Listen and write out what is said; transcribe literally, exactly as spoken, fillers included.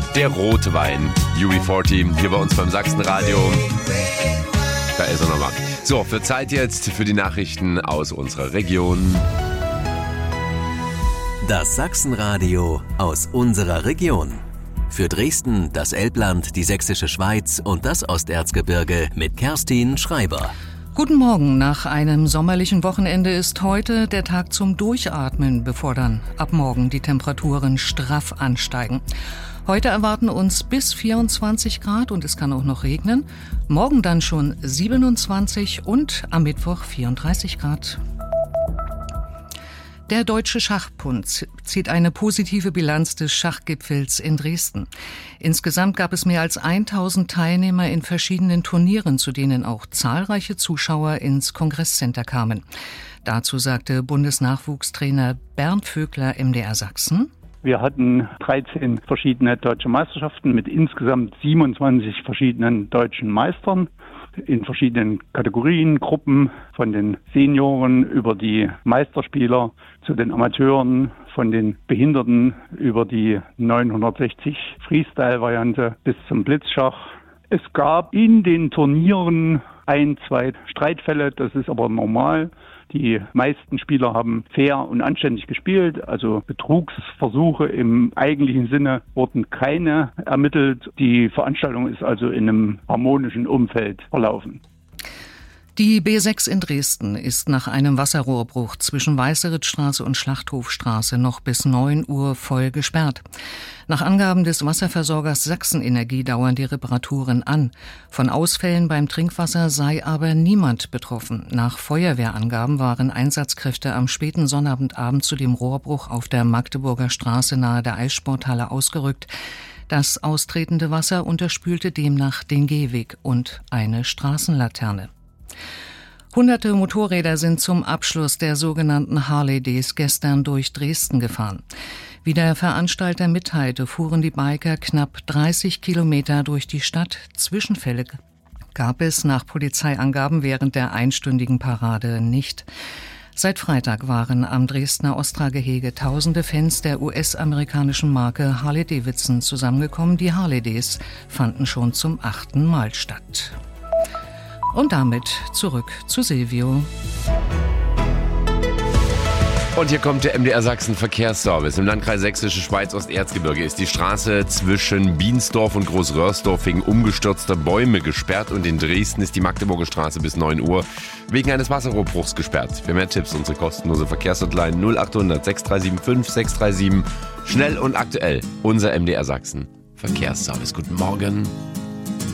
Der rote Wein, U B vierzig, hier bei uns beim Sachsenradio. Da ist er nochmal. So, für Zeit jetzt für die Nachrichten aus unserer Region. Das Sachsenradio aus unserer Region. Für Dresden, das Elbland, die Sächsische Schweiz und das Osterzgebirge mit Kerstin Schreiber. Guten Morgen. Nach einem sommerlichen Wochenende ist heute der Tag zum Durchatmen, bevor dann ab morgen die Temperaturen straff ansteigen. Heute erwarten uns bis vierundzwanzig Grad und es kann auch noch regnen. Morgen dann schon siebenundzwanzig und am Mittwoch vierunddreißig Grad. Der Deutsche Schachbund zieht eine positive Bilanz des Schachgipfels in Dresden. Insgesamt gab es mehr als tausend Teilnehmer in verschiedenen Turnieren, zu denen auch zahlreiche Zuschauer ins Kongresscenter kamen. Dazu sagte Bundesnachwuchstrainer Bernd Vögler M D R Sachsen: Wir hatten dreizehn verschiedene deutsche Meisterschaften mit insgesamt siebenundzwanzig verschiedenen deutschen Meistern in verschiedenen Kategorien, Gruppen, von den Senioren über die Meisterspieler zu den Amateuren, von den Behinderten über die neunhundertsechzig Freestyle-Variante bis zum Blitzschach. Es gab in den Turnieren ein, zwei Streitfälle, das ist aber normal. Die meisten Spieler haben fair und anständig gespielt, also Betrugsversuche im eigentlichen Sinne wurden keine ermittelt. Die Veranstaltung ist also in einem harmonischen Umfeld verlaufen. Die B sechs in Dresden ist nach einem Wasserrohrbruch zwischen Weißeritzstraße und Schlachthofstraße noch bis neun Uhr voll gesperrt. Nach Angaben des Wasserversorgers Sachsenenergie dauern die Reparaturen an. Von Ausfällen beim Trinkwasser sei aber niemand betroffen. Nach Feuerwehrangaben waren Einsatzkräfte am späten Sonnabendabend zu dem Rohrbruch auf der Magdeburger Straße nahe der Eissporthalle ausgerückt. Das austretende Wasser unterspülte demnach den Gehweg und eine Straßenlaterne. Hunderte Motorräder sind zum Abschluss der sogenannten Harley Days gestern durch Dresden gefahren. Wie der Veranstalter mitteilte, fuhren die Biker knapp dreißig Kilometer durch die Stadt. Zwischenfälle gab es nach Polizeiangaben während der einstündigen Parade nicht. Seit Freitag waren am Dresdner Ostra-Gehege tausende Fans der U S-amerikanischen Marke Harley-Davidson zusammengekommen. Die Harley Days fanden schon zum achten Mal statt. Und damit zurück zu Silvio. Und hier kommt der M D R Sachsen Verkehrsservice. Im Landkreis Sächsische Schweiz Osterzgebirge ist die Straße zwischen Biensdorf und Großröhrsdorf wegen umgestürzter Bäume gesperrt und in Dresden ist die Magdeburger Straße bis neun Uhr wegen eines Wasserrohrbruchs gesperrt. Für mehr Tipps unsere kostenlose Verkehrshotline null achthundert sechs drei sieben fünf sechs drei sieben. Schnell und aktuell unser M D R Sachsen Verkehrsservice. Guten Morgen.